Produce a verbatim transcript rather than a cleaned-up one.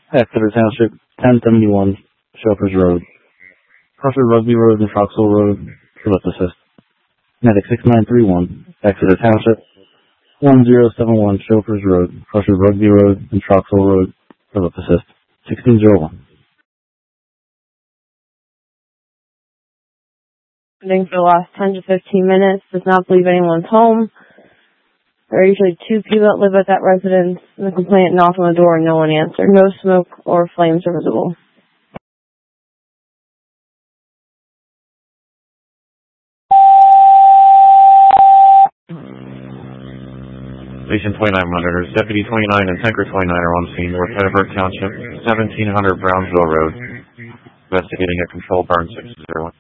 Exeter Township, ten seventy-one, Chauffeurs Road, Crusher Rugby Road and Troxel Road, Philip Assist. Medic six nine three one, Exeter Township, one zero seven one, Chauffeurs Road, Crusher Rugby Road and Troxel Road, Philip Assist. sixteen oh one. For the last ten to fifteen minutes, does not believe anyone's home. There are usually two people that live at that residence, and the complainant knocked on the door and no one answered. No smoke or flames are visible. Station twenty-nine monitors, Deputy twenty-nine and Tanker twenty-nine are on scene, North Edinburgh Township, seventeen hundred Brownsville Road, investigating a controlled burn six zero one.